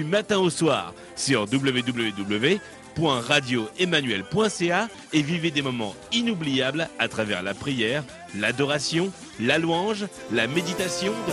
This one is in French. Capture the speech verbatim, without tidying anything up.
matin au soir sur w w w point radio emmanuel point c a et vivez des moments inoubliables à travers la prière, l'adoration, la louange, la méditation.